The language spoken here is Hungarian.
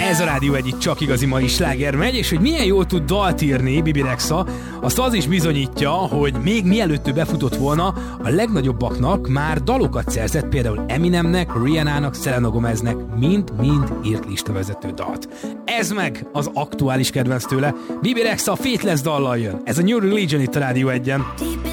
Ez a Rádió egyik csak igazi mai sláger megy, és hogy milyen jól tud dalt írni Bebe Rexha, azt az is bizonyítja, hogy még mielőtt ő befutott volna, a legnagyobbaknak már dalokat szerzett, például Eminemnek, Rihannának, Selena Gomeznek, mind írt listavezető dalt. Ez meg az aktuális kedvenc tőle, Bebe Rexha Faithless dallal jön. Ez a New Religion itt a Rádió 1-en.